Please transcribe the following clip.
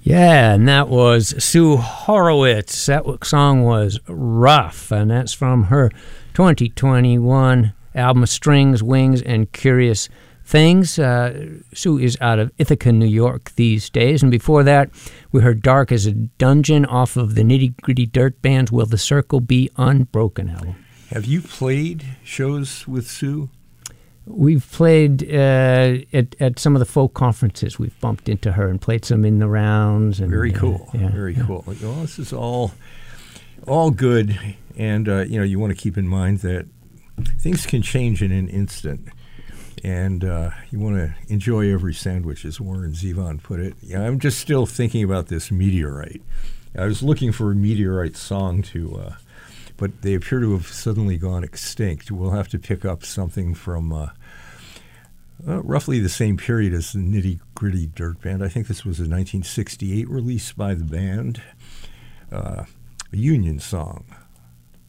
Yeah, and that was Sue Horowitz. That song was Rough, and that's from her 2021 album Strings, Wings, and Curious Things. Sue is out of Ithaca, New York these days. And before that, we heard Dark as a Dungeon off of the Nitty Gritty Dirt Band's Will the Circle Be Unbroken album. Have you played shows with Sue? We've played at some of the folk conferences. We've bumped into her and played some in the rounds. And, very cool. Very cool. Well, this is all good, and you want to keep in mind that things can change in an instant, and you want to enjoy every sandwich, as Warren Zevon put it. Yeah, I'm just still thinking about this meteorite. I was looking for a meteorite song but they appear to have suddenly gone extinct. We'll have to pick up something from roughly the same period as the Nitty Gritty Dirt Band. I think this was a 1968 release by the band, a Union song,